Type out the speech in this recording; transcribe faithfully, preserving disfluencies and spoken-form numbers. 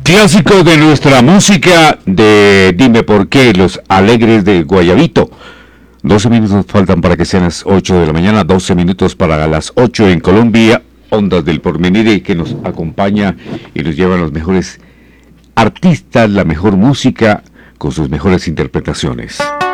Clásico de nuestra música de Dime por qué, Los Alegres de Guayabito. doce minutos faltan para que sean las ocho de la mañana, doce minutos para las ocho en Colombia. Ondas del Porvenir que nos acompaña y nos llevan los mejores artistas, la mejor música con sus mejores interpretaciones.